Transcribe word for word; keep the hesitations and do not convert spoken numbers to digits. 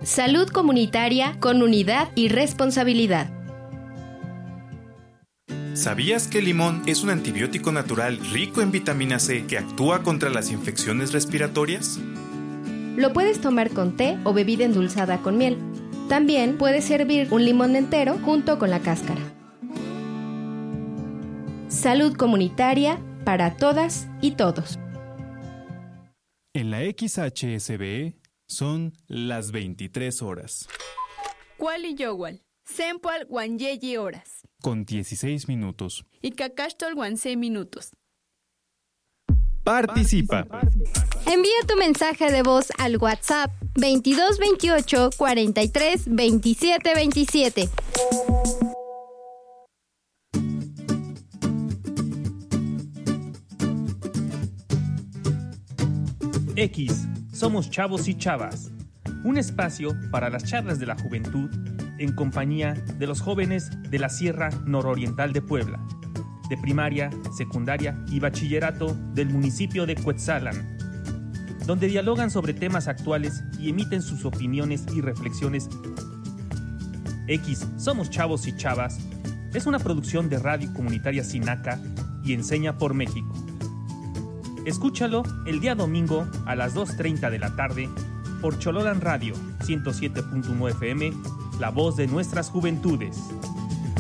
Salud comunitaria con unidad y responsabilidad. ¿Sabías que el limón es un antibiótico natural rico en vitamina C que actúa contra las infecciones respiratorias? Lo puedes tomar con té o bebida endulzada con miel. También puedes servir un limón entero junto con la cáscara. Salud comunitaria para todas y todos. En la X H S B son las veintitrés horas. Kuali Yowal, Sempoal Guanyeyi horas. Con dieciséis minutos. Y Cacastol Guansé minutos. Participa. Envía tu mensaje de voz al WhatsApp veintidós veintiocho cuarenta y tres veintisiete veintisiete. X, somos chavos y chavas. Un espacio para las charlas de la juventud en compañía de los jóvenes de la Sierra Nororiental de Puebla, de primaria, secundaria y bachillerato del municipio de Cuetzalan, donde dialogan sobre temas actuales y emiten sus opiniones y reflexiones. X, somos chavos y chavas, es una producción de Radio Comunitaria Sinaca y Enseña por México. Escúchalo el día domingo a las dos treinta de la tarde por Chololan Radio ciento siete punto nueve F M, la voz de nuestras juventudes.